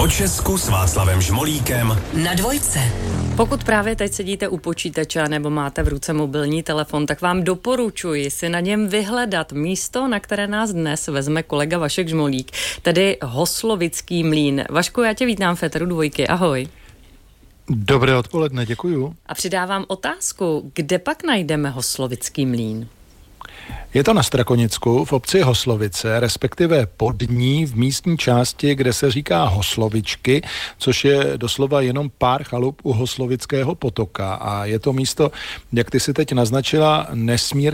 Po Česku s Václavem Žmolíkem na Dvojce. Pokud právě teď sedíte u počítače nebo máte v ruce mobilní telefon, tak vám doporučuji si na něm vyhledat místo, na které nás dnes vezme kolega Vašek Žmolík, tedy Hoslovický mlýn. Vašku, já tě vítám v éteru Dvojky, ahoj. Dobré odpoledne, děkuju. A přidávám otázku, kde pak najdeme Hoslovický mlýn? Je to na Strakonicku v obci Hoslovice, respektive pod ní v místní části, kde se říká Hoslovičky, což je doslova jenom pár chalup u Hoslovického potoka. A je to místo, jak ty si teď naznačila, nesmírně